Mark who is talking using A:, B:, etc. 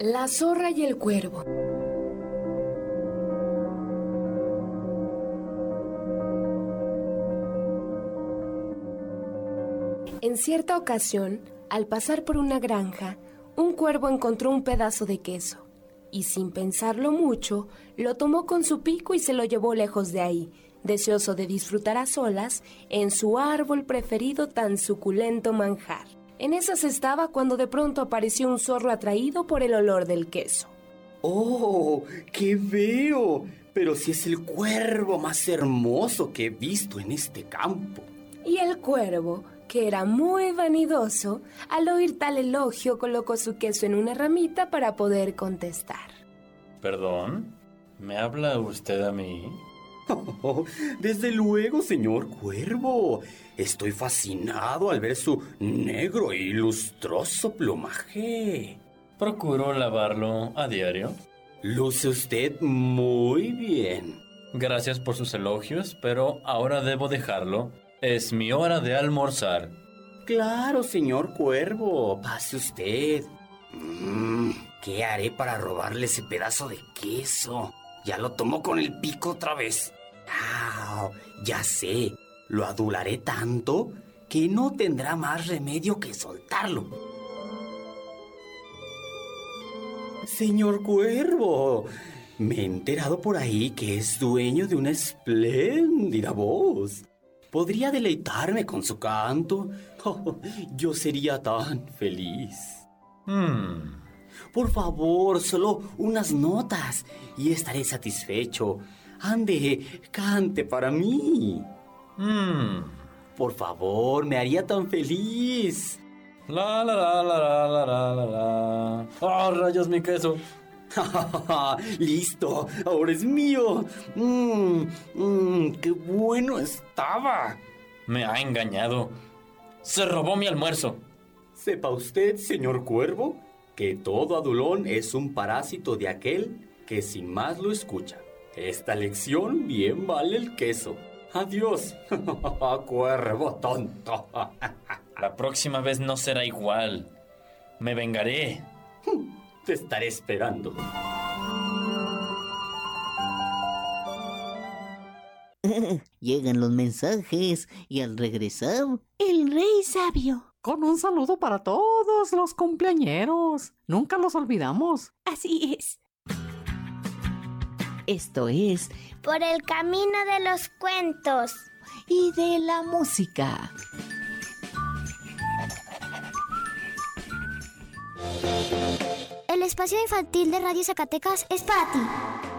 A: La zorra y el cuervo. En cierta ocasión, al pasar por una granja, un cuervo encontró un pedazo de queso y, sin pensarlo mucho, lo tomó con su pico y se lo llevó lejos de ahí, deseoso de disfrutar a solas en su árbol preferido tan suculento manjar. En esas estaba cuando de pronto apareció un zorro atraído por el olor del queso.
B: ¡Oh, qué veo! Pero si es el cuervo más hermoso que he visto en este campo.
A: Y el cuervo, que era muy vanidoso, al oír tal elogio colocó su queso en una ramita para poder contestar.
C: ¿Perdón? ¿Me habla usted a mí?
B: Oh, desde luego, señor cuervo. Estoy fascinado al ver su negro y lustroso plumaje.
C: Procuro lavarlo a diario.
B: Luce usted muy bien.
C: Gracias por sus elogios, pero ahora debo dejarlo. Es mi hora de almorzar.
B: Claro, señor cuervo, pase usted. ¿Qué haré para robarle ese pedazo de queso? Ya lo tomó con el pico otra vez. Ah, ya sé, lo adularé tanto que no tendrá más remedio que soltarlo. Señor cuervo, me he enterado por ahí que es dueño de una espléndida voz. ¿Podría deleitarme con su canto? Oh, yo sería tan feliz. Por favor, solo unas notas y estaré satisfecho. Ande, cante para mí. Por favor, me haría tan feliz.
C: La la la la la la la la la. ¡Oh, rayos, mi queso!
B: ¡Listo! ¡Ahora es mío! ¡Qué bueno estaba!
C: Me ha engañado. Se robó mi almuerzo.
B: Sepa usted, señor cuervo, que todo adulón es un parásito de aquel que sin más lo escucha. Esta lección bien vale el queso. Adiós, cuervo tonto.
C: La próxima vez no será igual. Me vengaré.
B: Te estaré esperando.
D: Llegan los mensajes y al regresar, el rey sabio.
E: Con un saludo para todos los cumpleañeros. Nunca los olvidamos.
F: Así es.
D: Esto es
F: Por el camino de los cuentos
D: y de la música.
F: El espacio infantil de Radio Zacatecas es para ti.